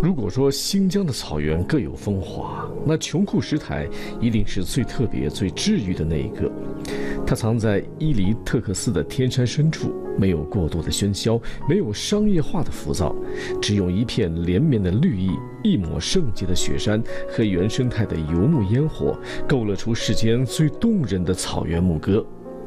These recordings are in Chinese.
如果说新疆的草原各有风华，那琼库什台一定是最特别、最治愈的那一个。它藏在伊犁特克斯的天山深处，没有过多的喧嚣，没有商业化的浮躁，只用一片连绵的绿意、一抹圣洁的雪山和原生态的游牧烟火，勾勒出世间最动人的草原牧歌。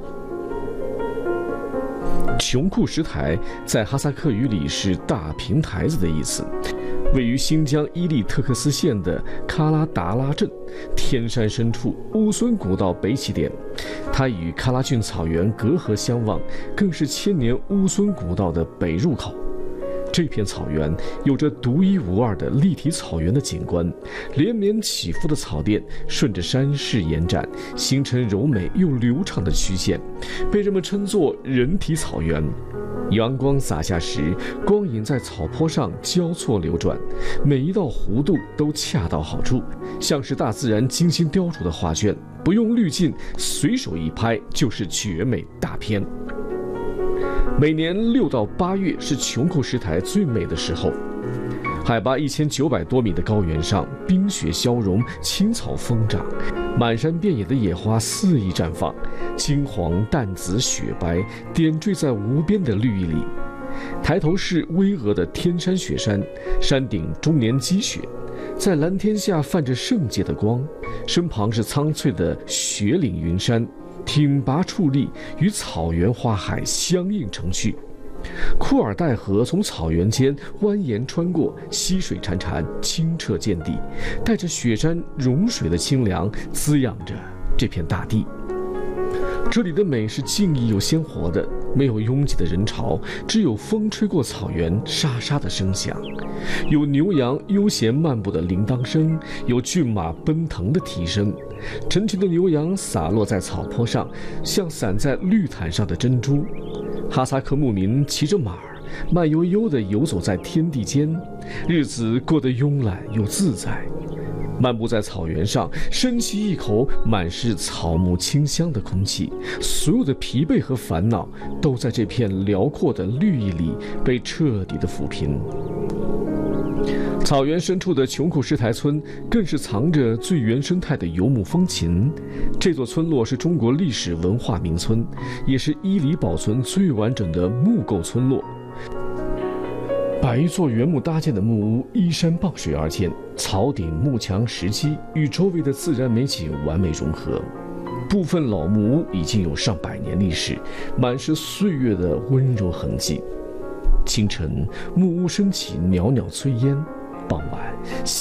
琼库什台在哈萨克语里是大平台子的意思，位于新疆伊犁特克斯县的喀拉达拉镇天山深处乌孙古道北起点，它与喀拉峻草原隔河相望，更是千年乌孙古道的北入口。这片草原有着独一无二的立体草原的景观，连绵起伏的草甸顺着山势延展，形成柔美又流畅的曲线，被人们称作人体草原。阳光洒下时，光影在草坡上交错流转，每一道弧度都恰到好处，像是大自然精心雕琢的画卷，不用滤镜，随手一拍就是绝美大片。每年6到8月是琼库什台最美的时候，海拔1900多米的高原上，冰雪消融，青草疯长，满山遍野的野花肆意绽放，金黄、淡紫、雪白点缀在无边的绿意里。抬头是巍峨的天山雪山，山顶终年积雪，在蓝天下泛着圣洁的光，身旁是苍翠的雪岭云山，挺拔矗立，与草原花海相映成趣。库尔代河从草原间蜿蜒穿过，溪水潺潺，清澈见底，带着雪山融水的清凉，滋养着这片大地。这里的美是静谧又鲜活的，没有拥挤的人潮，只有风吹过草原沙沙的声响，有牛羊悠闲漫步的铃铛声，有骏马奔腾的蹄声。成群的牛羊洒落在草坡上，像散在绿毯上的珍珠。哈萨克牧民骑着马儿，慢悠悠地游走在天地间，日子过得慵懒又自在。漫步在草原上，深吸一口满是草木清香的空气，所有的疲惫和烦恼都在这片辽阔的绿意里被彻底的抚平。草原深处的琼库什台村更是藏着最原生态的游牧风情。这座村落是中国历史文化名村，也是伊犁保存最完整的木构村落。百余座原木搭建的木屋依山傍水而建，草顶木墙石基与周围的自然美景完美融合。部分老木屋已经有上百年历史，满是岁月的温柔痕迹。清晨，木屋升起袅袅炊烟；傍晚，